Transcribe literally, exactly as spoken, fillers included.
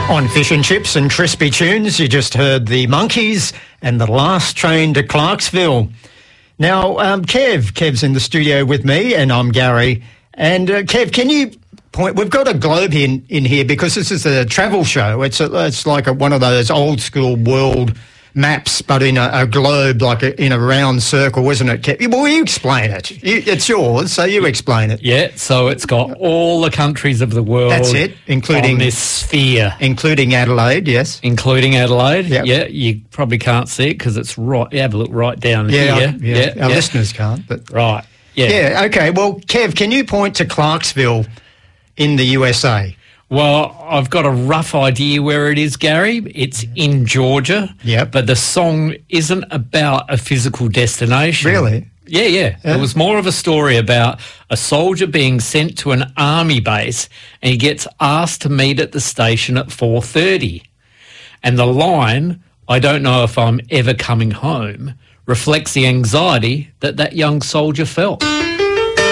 On Fish and Chips and Crispy Tunes, you just heard the Monkees and The Last Train to Clarksville. Now, um, Kev, Kev's in the studio with me, and I'm Gary. And uh, Kev, can you point? We've got a globe in, in here because this is a travel show. It's a, it's like a, one of those old school world maps, but in a, a globe, like a, in a round circle, isn't it, Kev? Well, you explain it. You, it's yours, so you explain it. Yeah, so it's got all the countries of the world. That's it, including on this sphere, including Adelaide. Yes, including Adelaide. Yep. Yeah, you probably can't see it because it's right. You have a look right down yeah, here. yeah, yeah, our yeah. listeners can't, but right. Yeah. Yeah. Okay. Well, Kev, can you point to Clarksville in the U S A? Well, I've got a rough idea where it is, Gary. It's in Georgia. Yep. But the song isn't about a physical destination. Really? Yeah, yeah, Yeah. It was more of a story about a soldier being sent to an army base and he gets asked to meet at the station at four thirty. And the line, "I don't know if I'm ever coming home," reflects the anxiety that that young soldier felt.